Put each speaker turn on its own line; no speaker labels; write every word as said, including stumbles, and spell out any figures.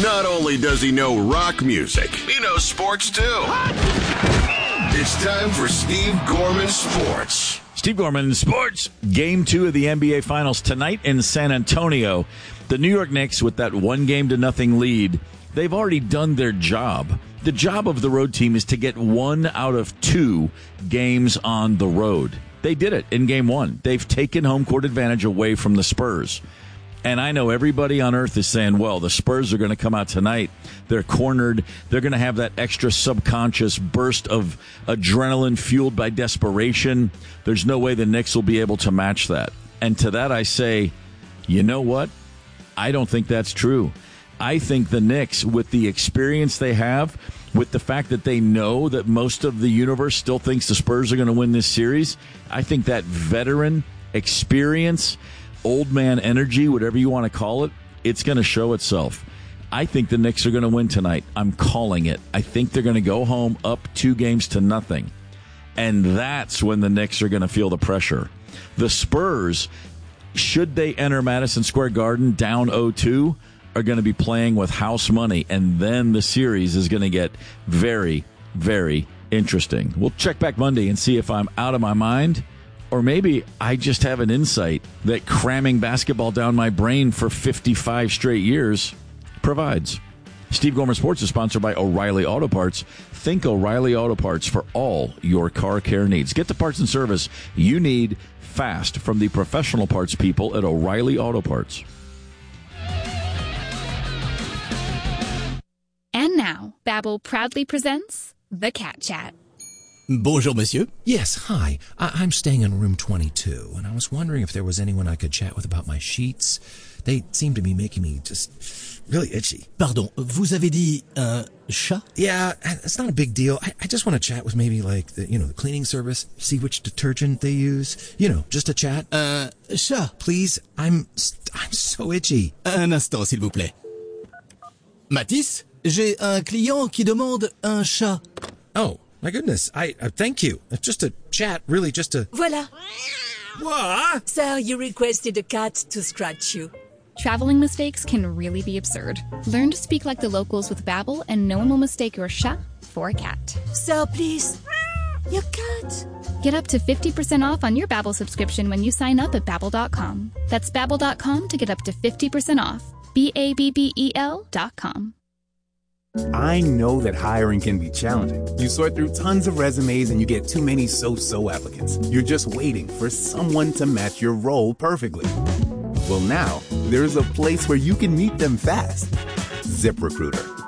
Not only does he know rock music, he knows sports too. It's time for Steve Gorman Sports.
Steve Gorman Sports. Game two of the N B A Finals tonight in San Antonio. The New York Knicks, with that one game to nothing lead, they've already done their job. The job of the road team is to get one out of two games on the road. They did it in game one. They've taken home court advantage away from the Spurs. And I know everybody on earth is saying, well, the Spurs are going to come out tonight. They're cornered. They're going to have that extra subconscious burst of adrenaline fueled by desperation. There's no way the Knicks will be able to match that. And to that I say, you know what? I don't think that's true. I think the Knicks, with the experience they have, with the fact that they know that most of the universe still thinks the Spurs are going to win this series, I think that veteran experience, old man energy, whatever you want to call it, it's going to show itself. I think the Knicks are going to win tonight. I'm calling it. I think they're going to go home up two games to nothing. And that's when the Knicks are going to feel the pressure. The Spurs, should they enter Madison Square Garden down oh two, are going to be playing with house money, and then the series is going to get very, very interesting. We'll check back Monday and see if I'm out of my mind, or maybe I just have an insight that cramming basketball down my brain for fifty-five straight years provides. Steve Gorman Sports is sponsored by O'Reilly Auto Parts. Think O'Reilly Auto Parts for all your car care needs. Get the parts and service you need fast from the professional parts people at O'Reilly Auto Parts.
And now, Babbel proudly presents The Cat Chat.
Bonjour, monsieur.
Yes, hi. I- I'm staying in room twenty-two, and I was wondering if there was anyone I could chat with about my sheets. They seem to be making me just really itchy.
Pardon, vous avez dit un chat?
Yeah, it's not a big deal. I, I just want to chat with maybe like the, you know, the cleaning service, see which detergent they use. You know, just a chat.
Un chat.
Please, I'm I'm so itchy.
Un instant, s'il vous plaît. Matisse, j'ai un client qui demande un chat.
Oh, my goodness. I uh, thank you. It's just a chat, really, just a...
Voilà.
What?
Sir, you requested a cat to scratch you.
Traveling mistakes can really be absurd. Learn to speak like the locals with Babbel, and no one will mistake your chat for a cat.
Sir, please. Your cat.
Get up to fifty percent off on your Babbel subscription when you sign up at Babbel dot com. That's Babbel dot com to get up to fifty percent off. B A B B E L dot com.
I know that hiring can be challenging. You sort through tons of resumes and you get too many so-so applicants. You're just waiting for someone to match your role perfectly. Well, now, there's a place where you can meet them fast. ZipRecruiter.